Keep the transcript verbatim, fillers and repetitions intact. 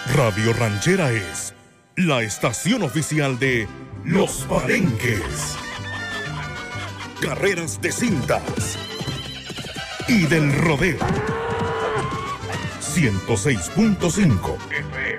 Radio Ranchera es la estación oficial de Los Palenques, carreras de cintas y del rodeo. ciento seis punto cinco F M.